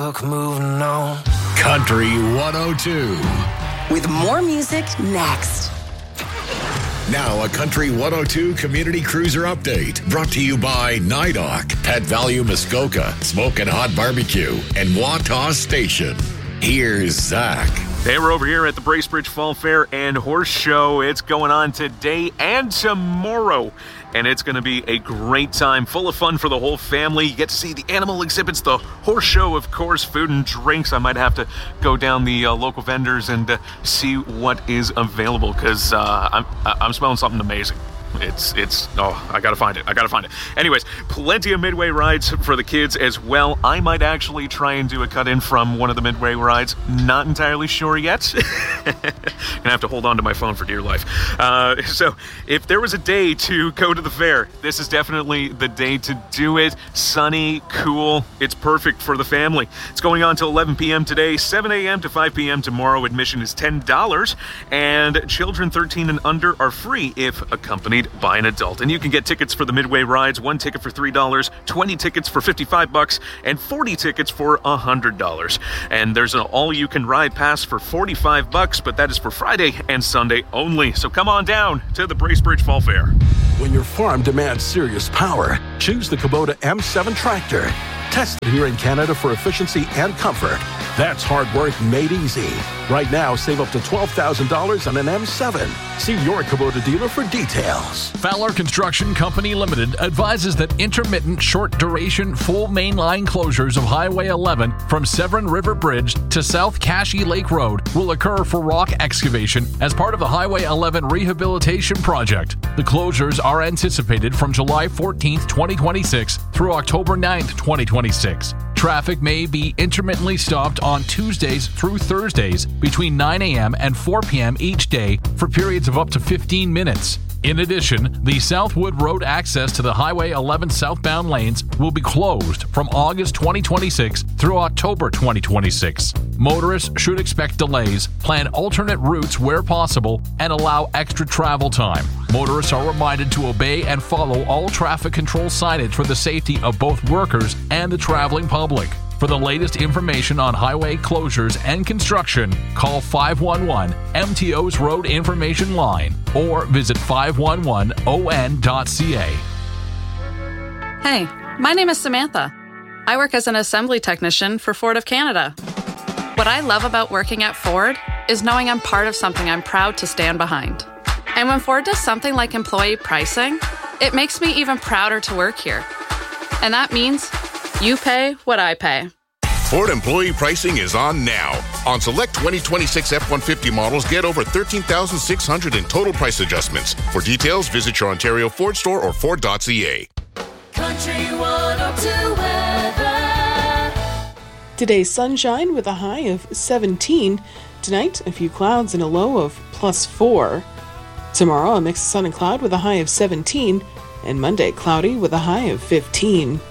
Moving on. Country 102. With more music next. Now a Country 102 Community Cruiser update brought to you by NIDOC, Pet Value Muskoka, Smokin' Hot Barbecue, and Wataw Station. Here's Zach. Hey, we're over here at the Bracebridge Fall Fair and Horse Show. It's going on today and tomorrow, and it's going to be a great time, full of fun for the whole family. You get to see the animal exhibits, the horse show, of course, food and drinks. I might have to go down the local vendors and see what is available, because I'm smelling something amazing. I gotta find it. Anyways, plenty of Midway rides for the kids as well. I might actually try and do a cut-in from one of the Midway rides. Not entirely sure yet. Gonna have to hold on to my phone for dear life. So if there was a day to go to the fair, this is definitely the day to do it. Sunny, cool. It's perfect for the family. It's going on till 11 p.m. today, 7 a.m. to 5 p.m. tomorrow. Admission is $10, and children 13 and under are free if accompanied by an adult. And you can get tickets for the Midway rides, 1 ticket for $3, 20 tickets for $55, and 40 tickets for $100. And there's an all-you-can-ride pass for $45, but that is for Friday and Sunday only. So come on down to the Bracebridge Fall Fair. When your farm demands serious power, choose the Kubota M7 tractor. Tested here in Canada for efficiency and comfort. That's hard work made easy. Right now, save up to $12,000 on an M7. See your Kubota dealer for details. Fowler Construction Company Limited advises that intermittent, short-duration, full mainline closures of Highway 11 from Severn River Bridge to South Cashie Lake Road will occur for rock excavation as part of the Highway 11 rehabilitation project. The closures are anticipated from July 14th, 2026 through October 9th, 2026. Traffic may be intermittently stopped on Tuesdays through Thursdays between 9 a.m. and 4 p.m. each day for periods of up to 15 minutes. In addition, the Southwood Road access to the Highway 11 southbound lanes will be closed from August 2026 through October 2026. Motorists should expect delays, plan alternate routes where possible, and allow extra travel time. Motorists are reminded to obey and follow all traffic control signage for the safety of both workers and the traveling public. For the latest information on highway closures and construction, call 511 MTO's Road Information Line or visit 511on.ca. Hey, my name is Samantha. I work as an assembly technician for Ford of Canada. What I love about working at Ford is knowing I'm part of something I'm proud to stand behind. And when Ford does something like employee pricing, it makes me even prouder to work here. And that means you pay what I pay. Ford employee pricing is on now. On select 2026 F-150 models, get over $13,600 in total price adjustments. For details, visit your Ontario Ford store or Ford.ca. Country 102 weather. Today's sunshine with a high of 17. Tonight, a few clouds and a low of +4. Tomorrow, a mix of sun and cloud with a high of 17. And Monday, cloudy with a high of 15.